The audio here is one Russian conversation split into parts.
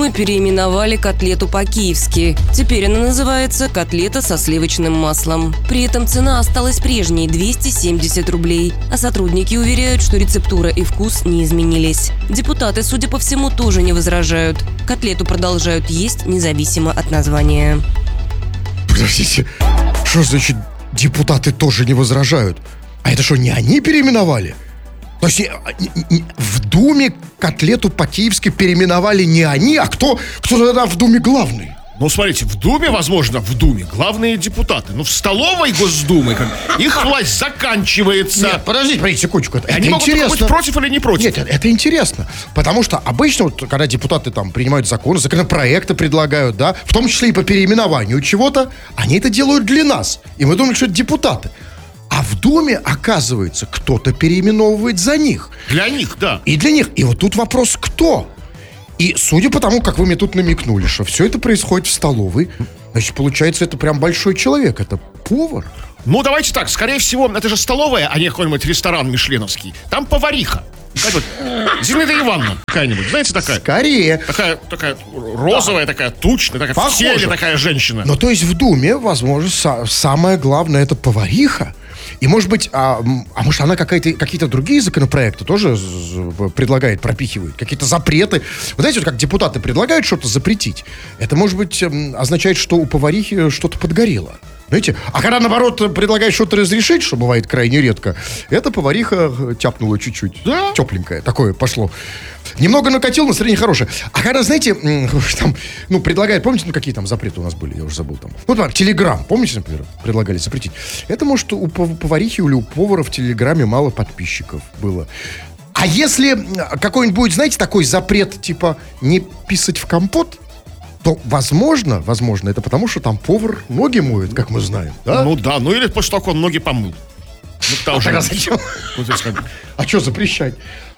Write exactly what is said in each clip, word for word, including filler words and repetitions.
Госдумы переименовали котлету по-киевски. Теперь она называется котлета со сливочным маслом. При этом цена осталась прежней – двести семьдесят рублей. А сотрудники уверяют, что рецептура и вкус не изменились. Депутаты, судя по всему, тоже не возражают. Котлету продолжают есть независимо от названия. Подождите, что значит депутаты тоже не возражают? А это что, не они переименовали? То есть в Думе котлету по-киевски переименовали не они, а кто, кто тогда в Думе главный? Ну, смотрите, в Думе, возможно, в Думе главные депутаты. Но в столовой Госдумы как, их власть заканчивается. Нет, подождите, подождите, секундочку. Это, Они это могут интересно. быть против или не против? Нет, это, это интересно. Потому что обычно, вот, когда депутаты там принимают законы, законопроекты предлагают, да, в том числе и по переименованию чего-то, они это делают для нас. И мы думаем, что это депутаты. А в Думе, оказывается, кто-то переименовывает за них. Для них, да. И для них. И вот тут вопрос, кто? И судя по тому, как вы мне тут намекнули, что все это происходит в столовой, значит, получается, это прям большой человек, это повар. Ну, давайте так, скорее всего, это же столовая, а не какой-нибудь ресторан мишленовский. Там повариха. Вот, Зинаида Ивановна какая-нибудь, знаете, такая. Скорее. Такая, такая розовая, да. такая тучная, такая в теле такая женщина. Ну, то есть в Думе, возможно, са- самое главное, это повариха. И, может быть, а, а может, она какая-то, какие-то другие законопроекты тоже предлагает, пропихивает, какие-то запреты. Вы знаете, вот как депутаты предлагают что-то запретить, это, может быть, означает, что у поварихи что-то подгорело. Знаете? А когда, наоборот, предлагают что-то разрешить, что бывает крайне редко, эта повариха тяпнула чуть-чуть. Да? Тепленькое такое пошло. Немного накатил, настроение хорошее. А когда, знаете, там, ну, предлагают, помните, ну, какие там запреты у нас были, я уже забыл там. Ну, например, Телеграм, помните, например, предлагали запретить. Это, может, у поварихи или у повара в Телеграме мало подписчиков было. А если какой-нибудь будет, знаете, такой запрет, типа, не писать в компот, то, возможно, возможно, это потому, что там повар ноги моет, как мы знаем, да? Ну да, ну или после того, как он ноги помыл. Ну, а тогда зачем? Ну, а что запрещать?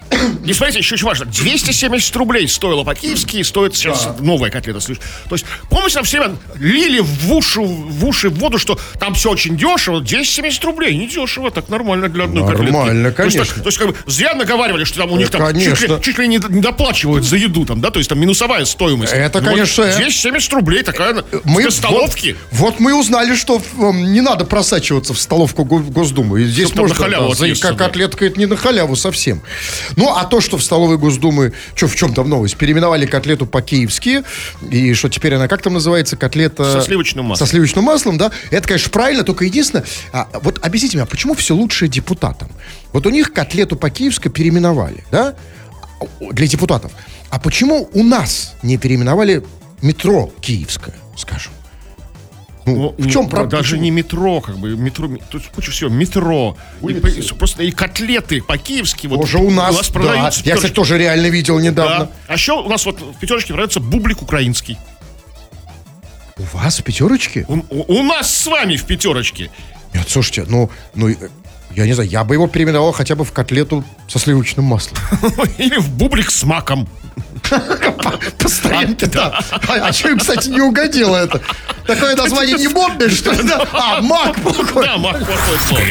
Не смотрите, еще очень важно. двести семьдесят рублей стоило по-киевски, и стоит сейчас да. новая котлета. То есть, помните, нам все время лили в уши, в уши в воду, что там все очень дешево. двести семьдесят рублей, не дешево, так нормально для одной котлетки. Нормально, конечно. То есть, то есть, как бы, зря наговаривали, что там у них да, там чуть ли, чуть ли не, не доплачивают за еду, там, да, то есть там минусовая стоимость. Это, вот конечно. двести семьдесят рублей, такая мы, в столовке. Вот, вот мы узнали, что не надо просачиваться в столовку Госдумы. Здесь что можно, на халяву да, отъесться, как котлетка, это не на халяву совсем. Ну, а то, что в столовой Госдумы, что, в чем там новость? Переименовали котлету по-киевски, и что теперь она, как там называется, котлета... Со сливочным маслом. Со сливочным маслом, да. Это, конечно, правильно, только единственное... А, вот объясните мне, а почему все лучшее депутатам? Вот у них котлету по-киевски переименовали, да, для депутатов. А почему у нас не переименовали метро киевское, скажем? Ну, в чем проблема? Даже не метро, как бы, метро, тут куча всего, метро, и, просто и котлеты по-киевски вот уже у нас, у нас продаются. Да. Я, кстати, тоже реально видел недавно. Да. А еще у нас вот в пятерочке продается бублик украинский. У вас в пятерочке? У, у, у нас с вами в пятерочке. Нет, слушайте, ну, ну, я не знаю, я бы его переименовал хотя бы в котлету со сливочным маслом. Или в бублик с маком. По старинке, да. А что им, кстати, не угодило это? Такое название не модное, что ли? А, мак плохой. Да, мак плохой слово.